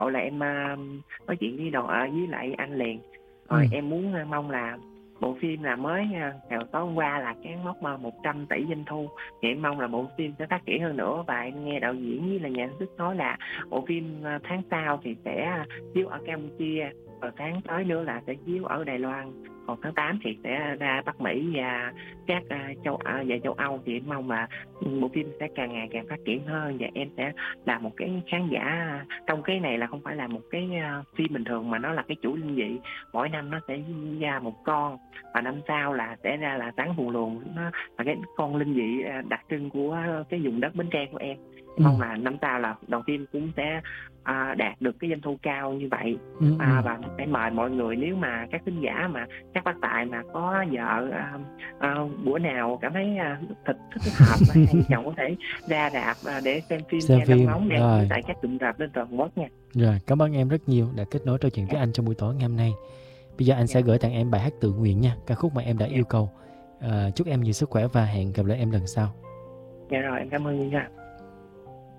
gọi là em nói chuyện với lại anh liền. Ừ. Rồi em muốn mong là bộ phim là mới ngày tối hôm qua là cái mốc 100 tỷ doanh thu, thì em mong là bộ phim sẽ phát triển hơn nữa. Và em nghe đạo diễn với là nhà sản xuất nói là bộ phim tháng sau thì sẽ chiếu ở Campuchia, rồi tháng tới nữa là sẽ chiếu ở Đài Loan, còn tháng 8 thì sẽ ra Bắc Mỹ và các châu Âu. Thì em mong là bộ phim sẽ càng ngày càng phát triển hơn, và em sẽ là một cái khán giả trong cái này, là không phải là một cái phim bình thường mà nó là cái chuỗi linh dị. Mỗi năm nó sẽ ra một con, và năm sau là sẽ ra là Trắng Phù Luồng, nó là cái con linh dị đặc trưng của cái vùng đất Bến Tre của em. Mong là năm sau là đoàn phim cũng sẽ đạt được cái doanh thu cao như vậy. Và để mời mọi người, nếu mà các khán giả mà các bác tài mà có vợ bữa nào cảm thấy thích hợp hai vợ chồng có thể ra rạp để xem phim Nghe Đom Ngóng đang tại các cụm rạp lên toàn quốc nha. Rồi, cảm ơn em rất nhiều đã kết nối trò chuyện với anh trong buổi tối ngày hôm nay. Bây giờ anh sẽ gửi tặng em bài hát Tự Nguyện nha, ca khúc mà em đã yêu cầu. Chúc em nhiều sức khỏe và hẹn gặp lại em lần sau. Dạ rồi, em cảm ơn nha.